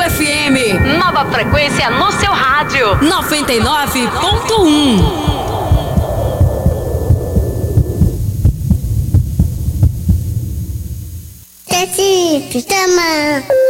FM. Nova frequência no seu rádio. 99.1. Tati, tama.